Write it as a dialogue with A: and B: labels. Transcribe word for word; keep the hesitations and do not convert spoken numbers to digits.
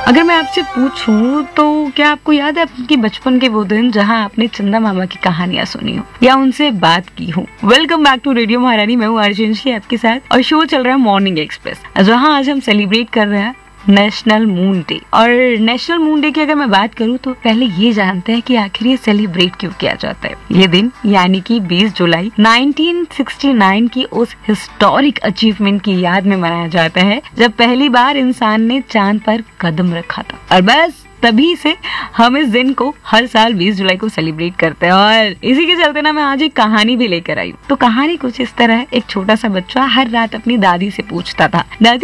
A: अगर मैं आपसे पूछूं तो क्या आपको याद है आपके बचपन के वो दिन जहां आपने चंदा मामा की कहानियां सुनी हो या उनसे बात की हो? वेलकम बैक टू रेडियो महारानी, मैं हूँ अर्जुन जी आपके साथ और शो चल रहा है मॉर्निंग एक्सप्रेस, जहां आज हम सेलिब्रेट कर रहे हैं नेशनल मून डे। और नेशनल मून डे की अगर मैं बात करूं तो पहले ये जानते हैं कि आखिर ये सेलिब्रेट क्यों किया जाता है। ये दिन यानी कि बीस जुलाई उन्नीस सौ उनहत्तर की उस हिस्टोरिक अचीवमेंट की याद में मनाया जाता है जब पहली बार इंसान ने चांद पर कदम रखा था। और बस तभी से हम इस दिन को हर साल बीस जुलाई को सेलिब्रेट करते हैं। और इसी के चलते ना मैं आज एक कहानी भी लेकर आई हूँ। तो कहानी कुछ इस तरह है। एक छोटा सा बच्चा हर रात अपनी दादी से पूछता था, दादी